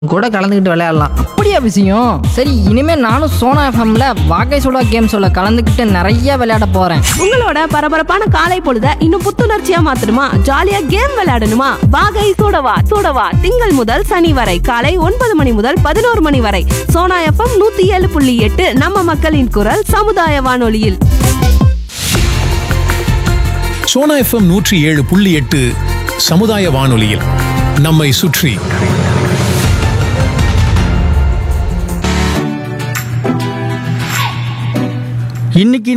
கூட கலந்துக்கிட்டு விளையாடலாம். அப்படியா விஷயம்? சரி, இனிமே நானும் சோனா எஃப்எம்ல வாகை சுடா கேம்ஸோட கலந்துக்கிட்டு நிறைய விளையாட போறேன். உங்களோட பரபரப்பான காலை பொழுத இன்னும் புத்துணர்ச்சியா மாத்தணுமா? ஜாலியா கேம் விளையாடணுமா? வாகை சூடவா சூடவா திங்கள் முதல் சனி வரை காலை 9 மணி முதல் 11 மணி வரை சோனா எஃப்எம் 107.8 நம்ம மக்களின் குரல் சமுதாய வானொலியில். சோனா எஃப்எம் 107.8 சமுதாய வானொலியில் நம்மை சுற்றி. இன்றைக்கி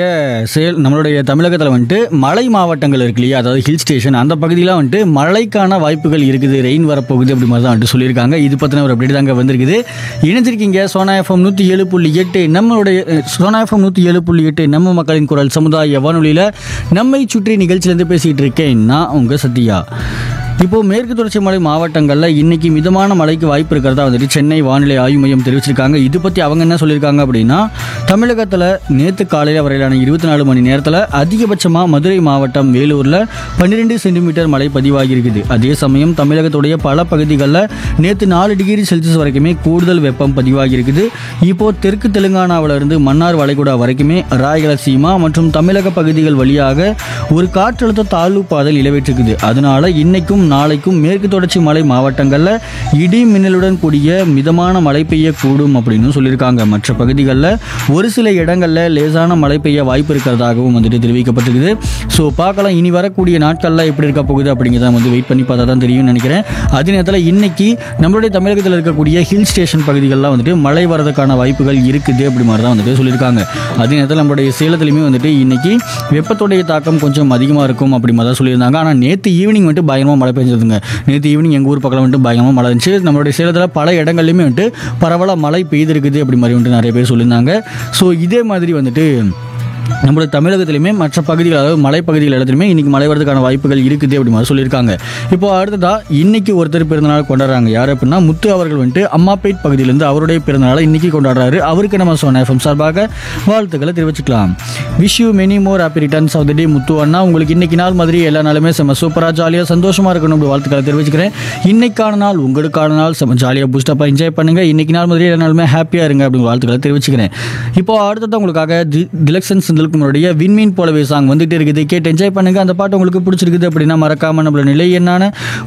நம்மளுடைய தமிழகத்தில் வந்துட்டு மலை மாவட்டங்கள் இருக்கு இல்லையா, அதாவது ஹில் ஸ்டேஷன், அந்த பகுதியில் வந்துட்டு மழைக்கான வாய்ப்புகள் இருக்குது, ரெயின் வரப்போகுது அப்படி மாதிரி தான் வந்துட்டு சொல்லியிருக்காங்க. இது பற்றின ஒரு அப்டேட் தாங்க வந்திருக்குது. இணைஞ்சிருக்கீங்க சோனா எஃப்எம் 107.8 நம்மளுடைய சோனா எஃப்எம் 107.8 நம்ம மக்களின் குரல் சமுதாய வானொலியில் நம்மை சுற்றி நிகழ்ச்சியிலேருந்து பேசிகிட்டு இருக்கேன் நான் உங்கள் சத்யா. இப்போது மேற்கு தொடர்ச்சி மலை மாவட்டங்களில் இன்றைக்கி மிதமான மழைக்கு வாய்ப்பு இருக்கிறதா வந்துட்டு சென்னை வானிலை ஆய்வு மையம் தெரிவிச்சிருக்காங்க. இது பற்றி அவங்க என்ன சொல்லியிருக்காங்க அப்படின்னா, தமிழகத்தில் நேற்று காலையில் வரையிலான 24 மணி நேரத்தில் அதிகபட்சமாக மதுரை மாவட்டம் வேலூரில் 12 சென்டிமீட்டர் மழை பதிவாகியிருக்குது. அதே சமயம் தமிழகத்துடைய பல பகுதிகளில் நேற்று 4 டிகிரி செல்சியஸ் வரைக்குமே கூடுதல் வெப்பம் பதிவாகியிருக்குது. இப்போது தெற்கு தெலுங்கானாவிலிருந்து மன்னார் வளைகுடா வரைக்குமே ராயலசீமா மற்றும் தமிழக பகுதிகள் வழியாக ஒரு காற்றழுத்த தாழ்வு பாதை நிலவிட்டிருக்குது. அதனால இன்னைக்கும் நாளைக்கும் மேற்கு தொடர்ச்சி மலை மாவட்டங்களில் இடி மின்னலுடன் கூடிய மிதமான மழை பெய்யக்கூடும் அப்படின்னு சொல்லியிருக்காங்க. மற்ற பகுதிகளில் ஒரு சில இடங்களில் லேசான மழை பெய்ய வாய்ப்பு இருக்கிறதாகவும் வந்துட்டு தெரிவிக்கப்பட்டிருக்குது. ஸோ பார்க்கலாம் இனி வரக்கூடிய நாட்களில் எப்படி இருக்க போகுது அப்படிங்கிறத வந்து வெயிட் பண்ணி பார்த்தா தான் தெரியும்னு நினைக்கிறேன். அதே நேரத்தில் இன்னைக்கு நம்மளுடைய தமிழகத்தில் இருக்கக்கூடிய ஹில் ஸ்டேஷன் பகுதிகளெலாம் வந்துட்டு மழை வரதுக்கான வாய்ப்புகள் இருக்குது அப்படி மாதிரி தான் வந்துட்டு சொல்லியிருக்காங்க. அதே நேரத்தில் நம்மளுடைய சேலத்துலையுமே வந்துட்டு இன்னைக்கு வெப்பத்துடைய தாக்கம் கொஞ்சம் அதிகமாக இருக்கும் அப்படி மாதிரி தான் சொல்லியிருந்தாங்க. ஆனால் நேற்று ஈவினிங் வந்துட்டு பயங்கரமாக மழை பெஞ்சதுங்க. நேற்று ஈவினிங் எங்கள் ஊர் பக்கம் வந்துட்டு பயங்கரமாக மழை இருந்துச்சு. நம்மளுடைய சேலத்தில் பல இடங்கள்லையுமே வந்துட்டு பரவலாக மழை பெய்திருக்குது அப்படி மாதிரி வந்துட்டு நிறைய பேர் சொல்லியிருந்தாங்க. ஸோ இதே மாதிரி வந்துட்டு நம்மளுடைய தமிழகத்திலையுமே மற்ற பகுதிகள், அதாவது மலைப்பகுதிகள் எல்லாத்துலையுமே இன்றைக்கி மழை வரதுக்கான வாய்ப்புகள் இருக்குது அப்படி மாதிரி சொல்லியிருக்காங்க. இப்போ அடுத்ததாக இன்றைக்கி ஒருத்தர் பிறந்தநாள் கொண்டாடுறாங்க. யார் அப்படின்னா முத்து அவர்கள் வந்துட்டு அம்மாப்பேட் பகுதியிலேருந்து அவருடைய பிறந்தநாளை இன்றைக்கி கொண்டாடுறாரு. அவருக்கு நம்ம சோனா எஃப்எம் சார்பாக வாழ்த்துக்களை தெரிவிச்சுக்கலாம். Wish you many more happy returns of the டே முத்து அண்ணா. உங்களுக்கு இன்றைக்கி நாள் மாதிரி எல்லா நாளுமே செம்ம சூப்பராக ஜாலியாக சந்தோஷமாக இருக்கணும் அப்படி வாழ்த்துக்களை தெரிவிச்சுக்கிறேன். இன்றைக்கான நாள் உங்களுக்கான நாள் செம்ம ஜாலியாக பூஸ்டப்பாக என்ஜாய் பண்ணுங்கள். இன்றைக்கி நாள் மாதிரி எல்லா நாளுமே ஹாப்பியாக இருங்க அப்படின்னு வாழ்த்துக்களை தெரிவிச்சுக்கிறேன். இப்போ அடுத்தது உங்களுக்காக திலக்ஷன் நம்மளுடைய விண்மீன் போலவே சாங் வந்துட்டு இருக்குது. கேட்டு என்ஜாய் பண்ணுங்க. அந்த பாட்டு உங்களுக்கு பிடிச்சிருக்குது அப்படின்னா மறக்காம நம்மளோட நிலை என்னான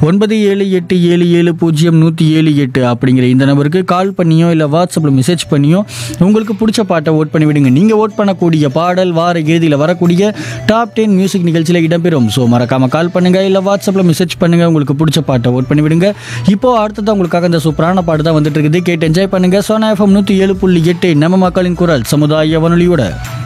9787070178 அப்படிங்கிற இந்த நம்பருக்கு கால் பண்ணியோ இல்லை வாட்ஸ்அப்பில் மெசேஜ் பண்ணியோ உங்களுக்கு பிடிச்ச பாட்டை ஓட் பண்ணி விடுங்க. நீங்கள் ஓட் பண்ணக்கூடிய பாடல் வார இறுதியில் வரக்கூடிய டாப் 10 மியூசிக் நிகழ்ச்சியில் இடம்பெறும். ஸோ மறக்காம கால் பண்ணுங்க இல்லை வாட்ஸ்அப்பில் மெசேஜ் பண்ணுங்க. உங்களுக்கு பிடிச்ச பாட்டை ஓட் பண்ணி விடுங்க. இப்போ அடுத்தது உங்களுக்காக இந்த சூப்பரான பாட்டு தான் வந்துட்டு இருக்குது. கேட்டு என்ஜாய் பண்ணுங்க. சோனா எஃப்எம் 107.8 நம்ம மக்களின் குரல் சமுதாய வானொலியோட.